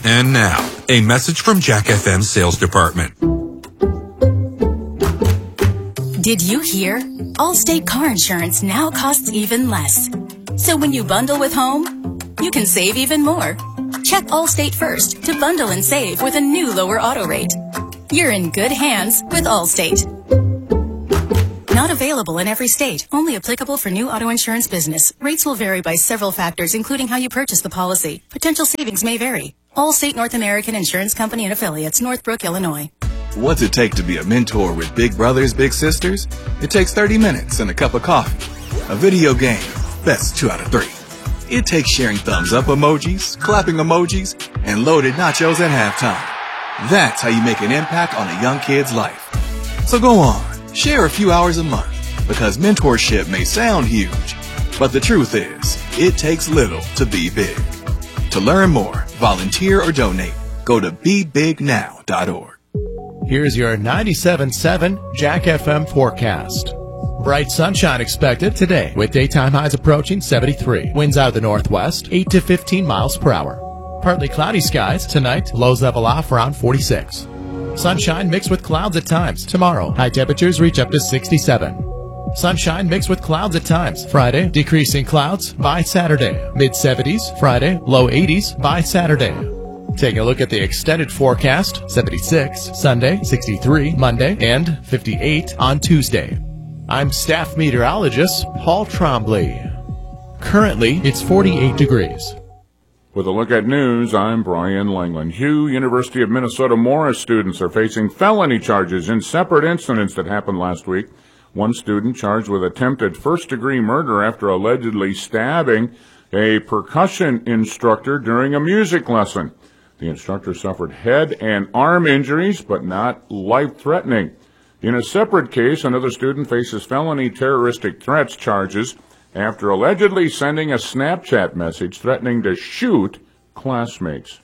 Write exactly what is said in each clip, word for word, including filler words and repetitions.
And now, a message from Jack F M's sales department. Did you hear? Allstate car insurance now costs even less. So when you bundle with home, you can save even more. Check Allstate first to bundle and save with a new lower auto rate. You're in good hands with Allstate. Not available in every state. Only applicable for new auto insurance business. Rates will vary by several factors, including how you purchase the policy. Potential savings may vary. Allstate North American Insurance Company and Affiliates, Northbrook, Illinois. What's it take to be a mentor with big brothers, big sisters? It takes thirty minutes and a cup of coffee. A video game, that's two out of three. It takes sharing thumbs up emojis, clapping emojis, and loaded nachos at halftime. That's how you make an impact on a young kid's life. So go on, share a few hours a month, because mentorship may sound huge, but the truth is, it takes little to be big. To learn more, volunteer, or donate, go to be big now dot org. Here's your ninety-seven point seven Jack F M forecast. Bright sunshine expected today with daytime highs approaching seventy-three. Winds out of the northwest, eight to fifteen miles per hour. Partly cloudy skies tonight, lows level off around forty-six. Sunshine mixed with clouds at times. Tomorrow, high temperatures reach up to sixty-seven. Sunshine mixed with clouds at times. Friday, decreasing clouds by Saturday. mid seventies Friday, low eighties by Saturday. Taking a look at the extended forecast, seventy-six Sunday, sixty-three Monday, and fifty-eight on Tuesday. I'm staff meteorologist Paul Trombley. Currently, it's forty-eight degrees. With a look at news, I'm Brian Langland. Hugh University of Minnesota Morris students are facing felony charges in separate incidents that happened last week. One student charged with attempted first-degree murder after allegedly stabbing a percussion instructor during a music lesson. The instructor suffered head and arm injuries, but not life-threatening. In a separate case, another student faces felony terroristic threats charges after allegedly sending a Snapchat message threatening to shoot classmates.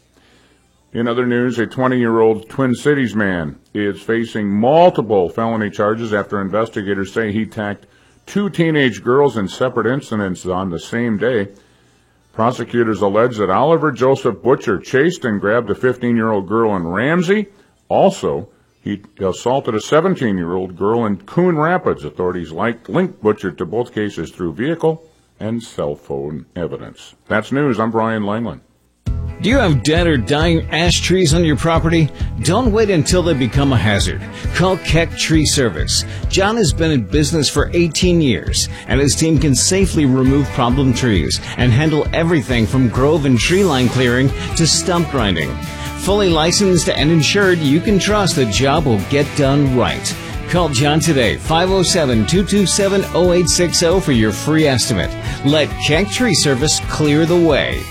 In other news, a twenty-year-old Twin Cities man is facing multiple felony charges after investigators say he attacked two teenage girls in separate incidents on the same day. Prosecutors allege that Oliver Joseph Butcher chased and grabbed a fifteen-year-old girl in Ramsey. Also, he assaulted a seventeen-year-old girl in Coon Rapids. Authorities linked Butcher to both cases through vehicle and cell phone evidence. That's news. I'm Brian Langland. Do you have dead or dying ash trees on your property? Don't wait until they become a hazard. Call Keck Tree Service. John has been in business for eighteen years, and his team can safely remove problem trees and handle everything from grove and tree line clearing to stump grinding. Fully licensed and insured, you can trust the job will get done right. Call John today, five oh seven, two two seven, oh eight six oh for your free estimate. Let Keck Tree Service clear the way.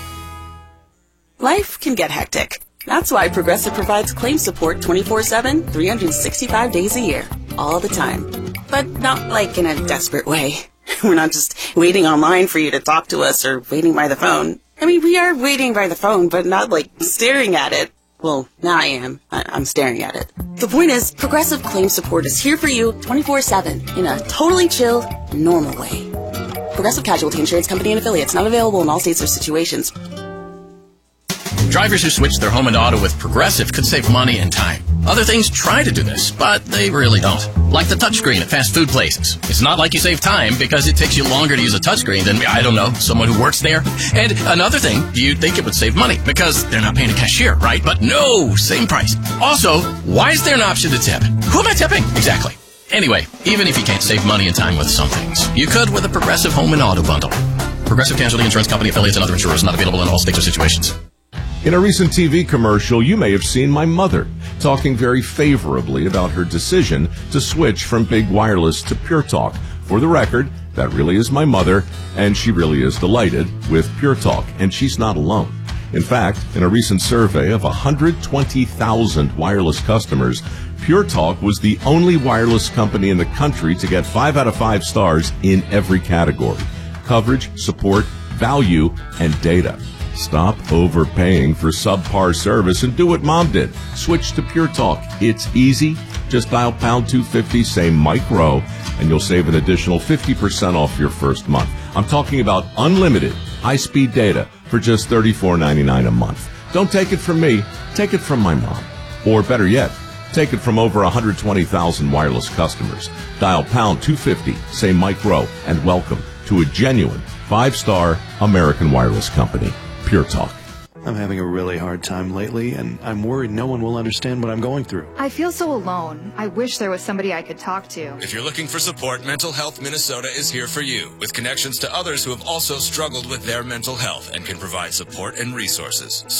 Life can get hectic. That's why Progressive provides claim support twenty-four seven, three hundred sixty-five days a year, all the time. But not like in a desperate way. We're not just waiting online for you to talk to us or waiting by the phone. I mean, we are waiting by the phone, but not like staring at it. Well, now I am. I- I'm staring at it. The point is, Progressive claim support is here for you twenty-four seven in a totally chill, normal way. Progressive Casualty Insurance Company and Affiliates, not available in all states or situations. Drivers who switch their home and auto with Progressive could save money and time. Other things try to do this, but they really don't. Like the touchscreen at fast food places. It's not like you save time because it takes you longer to use a touchscreen than, I don't know, someone who works there. And another thing, you'd think it would save money because they're not paying a cashier, right? But no, same price. Also, why is there an option to tip? Who am I tipping? Exactly. Anyway, even if you can't save money and time with some things, you could with a Progressive home and auto bundle. Progressive Casualty Insurance Company, affiliates, and other insurers not available in all states or situations. In a recent T V commercial, you may have seen my mother talking very favorably about her decision to switch from Big Wireless to Pure Talk. For the record, that really is my mother, and she really is delighted with Pure Talk, and she's not alone. In fact, in a recent survey of one hundred twenty thousand wireless customers, Pure Talk was the only wireless company in the country to get five out of five stars in every category: coverage, support, value, and data. Stop overpaying for subpar service and do what Mom did. Switch to Pure Talk. It's easy. Just dial pound two fifty, say Mike Rowe, and you'll save an additional fifty percent off your first month. I'm talking about unlimited high-speed data for just thirty-four ninety-nine a month. Don't take it from me. Take it from my mom. Or better yet, take it from over one hundred twenty thousand wireless customers. Dial pound two fifty, say Mike Rowe, and welcome to a genuine five-star American wireless company. Pure Talk. I'm having a really hard time lately, and I'm worried no one will understand what I'm going through. I feel so alone. I wish there was somebody I could talk to. If you're looking for support, Mental Health Minnesota is here for you, with connections to others who have also struggled with their mental health and can provide support and resources.